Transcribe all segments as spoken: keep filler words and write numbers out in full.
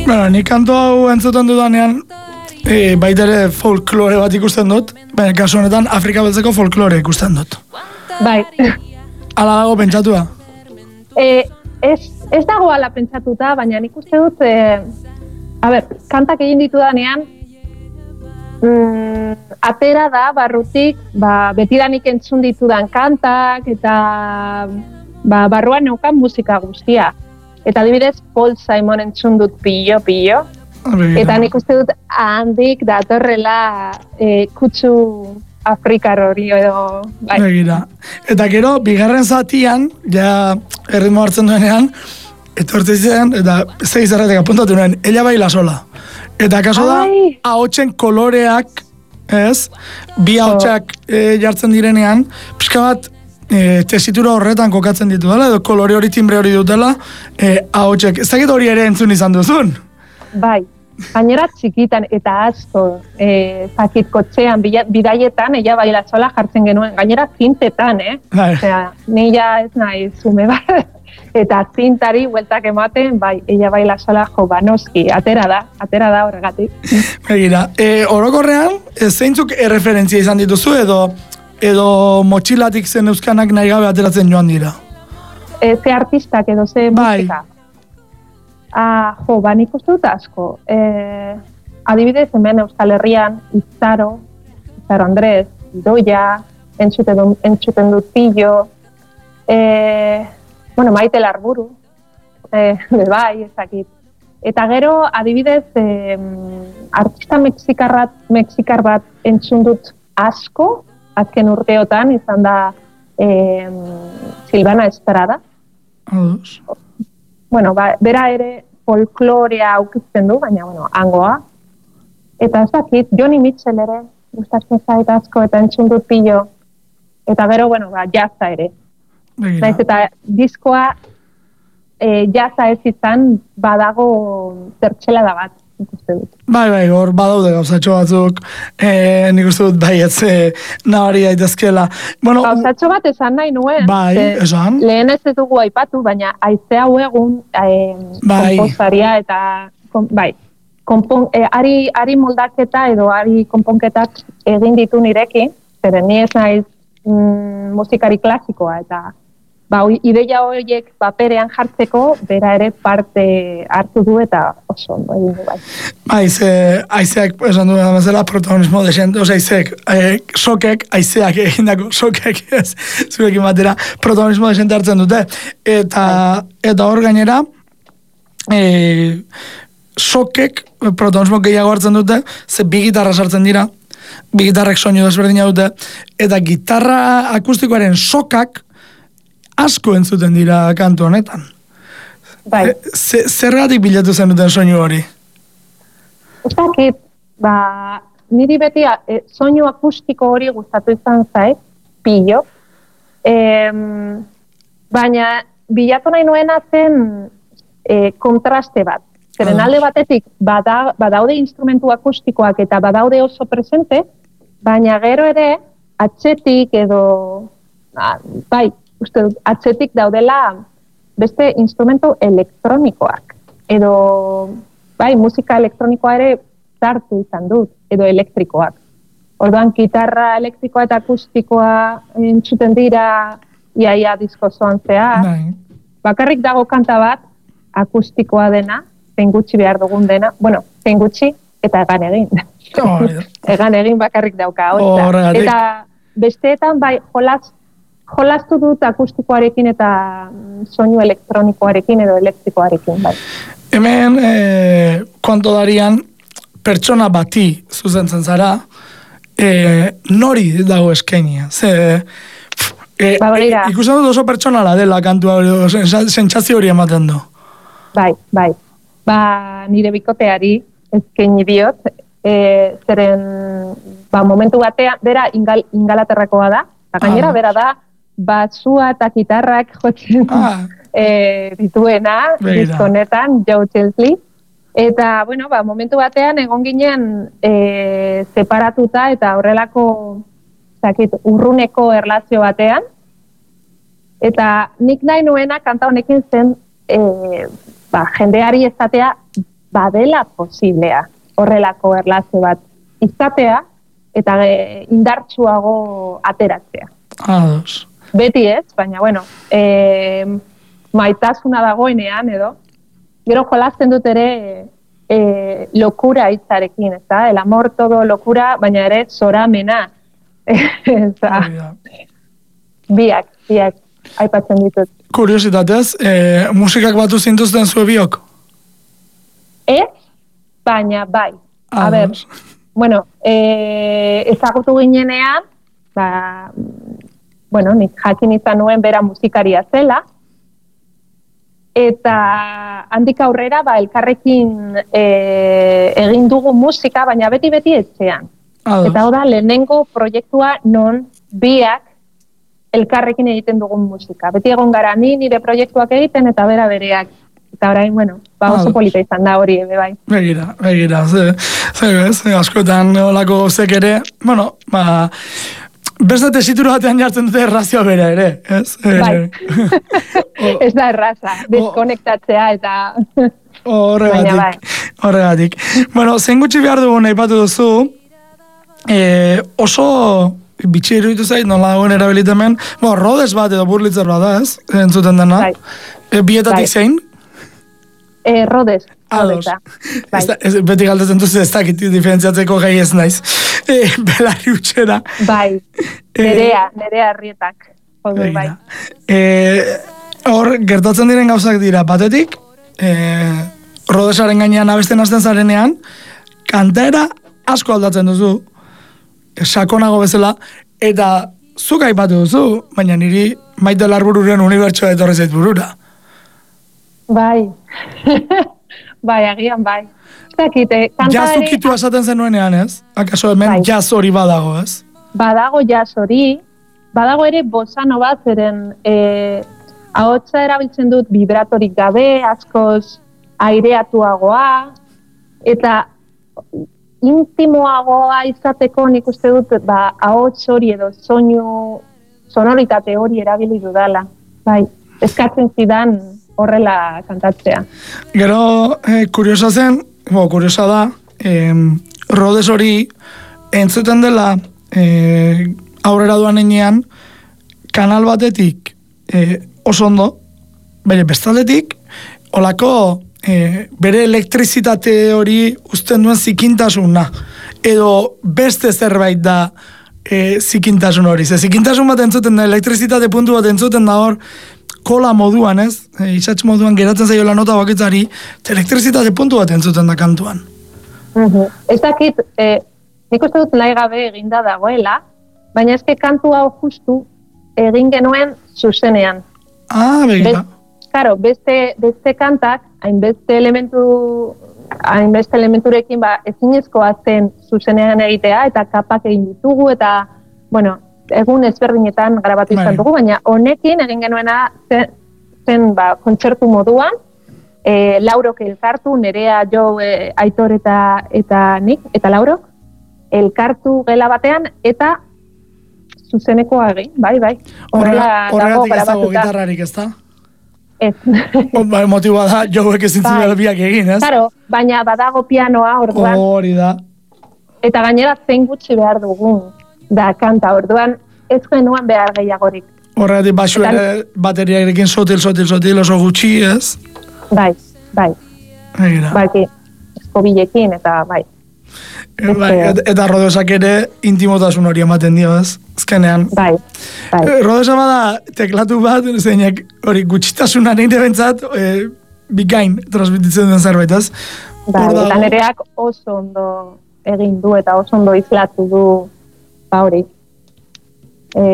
Bueno, nik kantu hau entzuten dudanean, e, baita ere folklore bat ikusten dut, baina kasu honetan Afrika beltzeko folklore ikusten dut. Bai. Hala dago pentsatua? E, ez, ez dago ala pentsatuta, baina nik uste dut, e, a ber, kantak egin ditudanean, mm, atera da, barrutik, ba, betidanik entzun ditudan kantak, eta ba, barruan neukan musika guztia. Eta adibidez, Paul Simon entzun dut pilo-pilo. Eta nik uste dut handik datorrela e, kutsu afrikar hori edo... Bai. Begira. Eta gero, bigarren zatian, ja erritmo hartzen duenean, etortzen ziren, eta zei zerretek apuntatu nuen, ella baila sola. Eta kaso da, ahotsen koloreak, ez, bi ahotsak e, jartzen direnean, pixka bat, E, tesitura horretan kokatzen ditu dela, edo kolore hori timbre hori dutela, e, ahotsek. Ez dakit hori ere entzun izan duzun? Bai, gainera txikitan eta asko, e, zakit kotxean, bidaietan, ella baila sola jartzen genuen, gainera zintetan, eh? Bai. Osea, nila ez nahi zume bat, eta zintari bueltak ematen, bai, ella baila sola jo, banoski, atera da, atera da horregatik. Begira, e, orokorrean, e, zeintzuk erreferentzia izan dituzu, edo edo motxilatik zen euskanak nahi gabe ateratzen joan dira? E, ze artistak edo ze bai. musika? Ah, jo, ba, nik uste dut asko. E, adibidez, hemen Euskal Herrian, Itzaro, Itzaro Andrés, Idoia, entzuten, entzuten dut Pillo, e, bueno, Maite Larburu, e, bai, ezakit. Eta gero, adibidez, e, artista mexikar, mexikar bat entzun dut asko, azken urteotan izan da eh, Silvana Estrada. Ados. Bueno, ba, bera ere folklorea aukizten du, baina, bueno, hangoa. Eta ez dakit, Joni Mitchell ere, gustatzen zait asko, eta entzun dut Pillo. Eta gero, bueno, ba, jazza ere. Naiz eta diskoa eh, jazza ez izan, badago zertxelada bat. Bai, bai, hor badaude gauzatxo batzuk, e, nik uste dut bai ez e, nabari daitezkela. Bueno, gauzatxo bat esan nahi nuen. Bai, esan. Lehen ez dugu aipatu, baina aize hau egun e, bai. Kompostaria eta, kom, bai, konpon, e, ari, ari moldaketa edo ari konponketak egin ditu nirekin, zeren ni ez naiz mm, musikari klasikoa, eta ba, ideia horiek paperean jartzeko, bera ere parte hartu du eta oso ondo egin du bai. Aize, aizeak, esan du bezala, protagonismo desente, oza, aizek, e, sokek, aizeak egindako sokek, ez, zurekin batera, protagonismo desente hartzen dute. Eta, eta hor gainera, e, sokek, protagonismo gehiago hartzen dute, ze bi gitarra sartzen dira, bi gitarrek soinu desberdina dute, eta gitarra akustikoaren sokak, asko entzuten dira kantu honetan. Bai. E, zergatik bilatu zen duten soinu hori? Ez dakit, ba, niri beti e, soinu akustiko hori gustatu izan zait, Pillo. E, baina bilatu nahi nuena zen e, kontraste bat. Zeren alde batetik bada, badaude instrumentu akustikoak eta badaude oso presente, baina gero ere atzetik edo, ba, bai, uste dut, atzetik daudela beste instrumentu elektronikoak. Edo, bai, musika elektronikoa ere sartu izan dut, edo elektrikoak. Orduan, gitarra elektrikoa eta akustikoa entzuten dira iaia disko zoan zehar. Bakarrik dago kanta bat, akustikoa dena, zein gutxi behar dugun dena. Bueno, zein gutxi eta egan egin. Oh, egan egin bakarrik dauka. Oh, eta besteetan, bai, jolaz Jolastu dut akustikoarekin eta soinu elektronikoarekin edo elektrikoarekin, bai. Hemen, e, konto darian, pertsona bati zuzentzen zara, e, nori dago eskainia. Ze, e, ba, e, ikusten dut oso pertsonala dela kantua hori, sentsazio hori ematen du. Bai, bai. Ba, nire bikoteari eskaini diot, e, zeren, ba, momentu batean, bera ingal, ingalaterrakoa da, eta gainera ah. bera da, batzua eta gitarrak jotzen ah. e, dituena, diskonetan, Joe Chesley. Eta, bueno, ba, momentu batean egon ginen e, separatuta eta horrelako zakit, urruneko erlazio batean. Eta nik nahi nuena kanta honekin zen e, ba, jendeari ezatea badela posiblea horrelako erlazio bat izatea eta e, indartsuago ateratzea. Ados. Beti ez, baina, bueno, e, maitasuna dagoenean, edo, gero jolasten dut ere e, lokura hitzarekin, ez da? El amor todo lokura, baina ere zoramena. Eta, biak, biak, aipatzen ditut. Kuriositatez, e, musikak batu zintuzten zue biok? Ez, baina bai. A ber, bueno, e, ezagutu ginenean, ba, bueno, nik jakin izan nuen bera musikaria zela, eta handik aurrera, ba, elkarrekin e, egin dugu musika, baina beti-beti etxean. Ados. Eta da, lehenengo proiektua non biak elkarrekin egiten dugun musika. Beti egon gara ni nire proiektuak egiten eta bera bereak. Eta orain, bueno, ba oso polita izan da hori, ebe bai. Begira, begira, ze, ze, ze, askotan olako zek ere, bueno, ba, beste tesitura batean jartzen dute errazioa bera ere, ez? Bai, ez da erraza, deskonektatzea eta... Horregatik, horregatik. Bueno, zein gutxi behar dugu nahi batu duzu, e, oso... bitxi iruditu zait, nola dagoen erabilitemen, bo, Rodes bat edo Burlitzer bat da, ez? Entzuten dena. Bai. E, bietatik bai. zein? E, Rodes. Ados. Bai. Ez da, ez, beti galdetzen duzu ez dakit diferentziatzeko gai ez naiz. E, Belarri utxera. Bai. Nerea, e, nerea arrietak. Joder, bai. E, hor, gertatzen diren gauzak dira, batetik, e, Rodesaren gainean abesten hasten zarenean, kantaera asko aldatzen duzu, sakonago bezala, eta zuk aipatu duzu, baina niri Maite Larbururen unibertsoa etorri zait burura. Bai, bai, agian bai. Zakite, kantari... Jazukitu esaten zenuenean, ez? Akaso hemen bai. Jaz hori badago, ez? Badago jaz hori, badago ere bosano bat, zeren e, ahotsa erabiltzen dut vibratorik gabe, askoz aireatuagoa, eta intimoagoa izateko nik uste dut ba, ahots hori edo soinu sonoritate hori erabili dudala. Bai, eskatzen zidan horrela kantatzea. Gero, eh, kuriosa zen, bo, kuriosa da, eh, Rodes hori entzuten dela eh, aurrera duan enean, kanal batetik eh, oso ondo, bere bestaldetik, olako E, bere elektrizitate hori uzten duen zikintasuna, edo beste zerbait da e, zikintasun hori. Ze zikintasun bat entzuten da, elektrizitate puntu bat entzuten da hor, kola moduan, ez? E, isatx moduan geratzen zaiola nota bakitzari, elektrizitate puntu bat entzuten da kantuan. Uh-huh. Ez dakit, e, nik uste dut nahi gabe eginda dagoela, baina ezke kantu hau justu egin genuen zuzenean. Ah, begira. Be- Claro, beste, beste kantak, hainbeste elementu, hainbeste elementurekin ba, ezinezkoa zen zuzenean egitea, eta kapak egin ditugu, eta, bueno, egun ezberdinetan grabatu izan dugu, baina honekin egin genuena zen, zen ba, kontzertu moduan, e, Laurok elkartu, Nerea, Jo, e, Aitor eta, eta nik, eta Laurok, elkartu gela batean, eta zuzenekoa egin, bai, bai. Horregatik ez dago gitarrarik, ez da? Ez. Motiboa da, Joek ezin zibela biak egin, ez? Claro, baina badago pianoa, orduan. Hori da. Eta gainera zein gutxi behar dugun da kanta, orduan ez genuen behar gehiagorik. Horregatik basu ere bateriarekin sotil, sotil, sotil, oso gutxi, ez? Bai, bai. Egira. Bai, eskobilekin eta bai. Bai, eta Rodesak ere intimotasun hori ematen dio, ez? Ezkenean. Bai, bai. Rodesa bada teklatu bat, zeinak hori gutxitasunan egin bentsat, e, bikain transmititzen duen zerbait, ez? Bai, eta Nereak oso ondo egin du eta oso ondo izlatu du ba hori. E,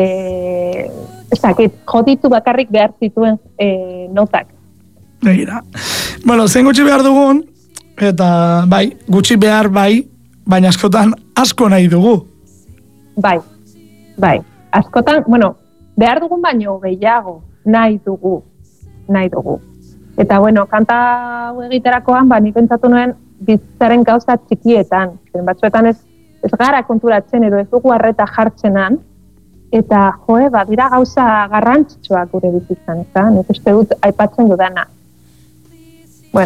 ezakit, joditu bakarrik behar zituen e, notak. Begira. Bueno, zein gutxi behar dugun, eta bai, gutxi behar bai, baina askotan asko nahi dugu. Bai, bai. Askotan, bueno, behar dugun baino gehiago nahi dugu, nahi dugu. Eta, bueno, kanta hau egiterakoan, ba, nik pentsatu nuen bizitzaren gauza txikietan. Zen batzuetan ez, ez gara konturatzen edo ez dugu arreta jartzenan, eta, joe, ba, dira gauza garrantzitsuak gure bizitzan, eta nik uste dut aipatzen dudana. Bueno,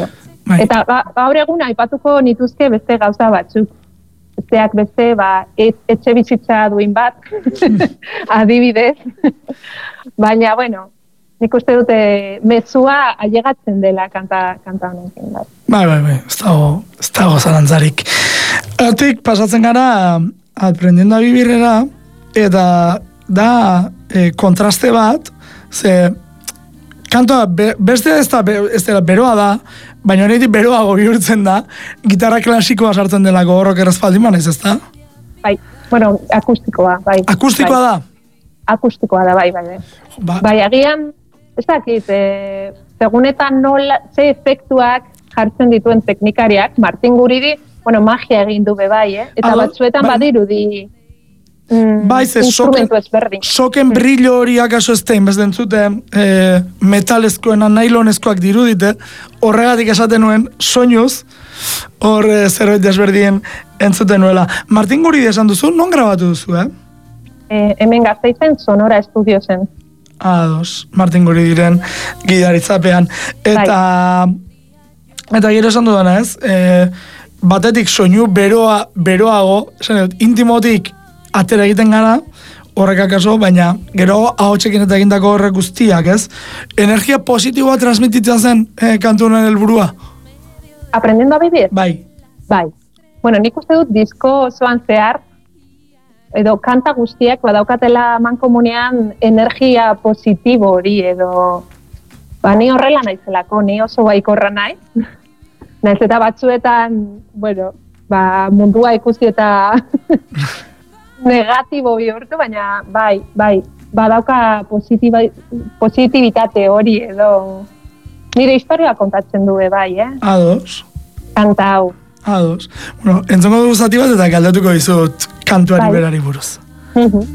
Bai. Eta ga- gaur egun aipatuko nituzke beste gauza batzuk. Besteak beste, ba, et, etxe bizitza duin bat, adibidez. Baina, bueno, nik uste dute mezua ailegatzen dela kanta, kanta honekin. Bai, Bai, bai, bai, ez dago, ez dago zalantzarik. Hortik pasatzen gara aprendiendo a vivirera, eta da e, kontraste bat, ze kantoa be, beste ez da, be, ez dela beroa da, baina horretik beroago bihurtzen da, gitarra klasikoa sartzen delako horrok errezpaldin banez, ez da? bai, bueno, akustikoa, bai. Akustikoa bai. da? Akustikoa da, bai, bai, bai. Ba, Bai, agian, ez dakit, e, segunetan nola, ze efektuak jartzen dituen teknikariak, Martin Guridi, bueno, magia egin du be bai, eh? Eta Ado, batzuetan bai. badirudi mm, Bai, ze soken, instrumentu ezberdin. soken brillo hori akaso ez tein, bez dentzute, e, metalezkoena, nailonezkoak dirudite, horregatik esaten nuen, soinuz, hor e, zerbait desberdien entzuten nuela. Martin Guridi esan duzu, non grabatu duzu, eh? E, hemen Gasteizen Sonora Estudio zen. Ados, Martin Guridiren gidaritzapean. Eta, eta gero esan dudana ez, e, batetik soinu beroa, beroago, esan dut, intimotik atera egiten gara, horrek akaso, baina gero ahotsekin eta egindako horrek guztiak, ez? Energia positiboa transmititzen zen e, kantu honen helburua. Aprendiendo a vivir? Bai. Bai. Bueno, nik uste dut disko osoan zehar, edo kanta guztiak badaukatela mankomunean energia positibo hori, edo ba, ni horrela naizelako, ni oso baikorra naiz. Naiz eta batzuetan, bueno, ba, mundua ikusi eta negatibo bihurtu, baina bai, bai, badauka positiba, positibitate hori edo nire historia kontatzen du bai, eh? Ados. Kanta hau. Ados. Bueno, entzongo dugu zati bat eta galdatuko dizut kantuari Bai. berari buruz. Mhm.